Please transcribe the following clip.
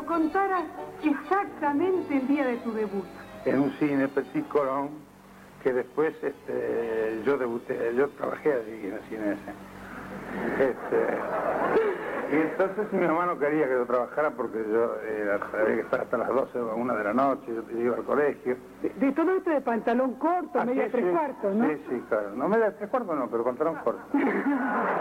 contaras exactamente el día de tu debut. En un cine, Petit Colón, que después yo debuté, yo trabajé allí en el cine ese. Y entonces mi mamá no quería que yo trabajara porque yo había que estar hasta las 12 o 1 de la noche, yo iba al colegio. De todo esto de pantalón corto, media sí, tres sí, cuartos, ¿no? Sí, claro. No, media tres cuartos no, pero pantalón corto.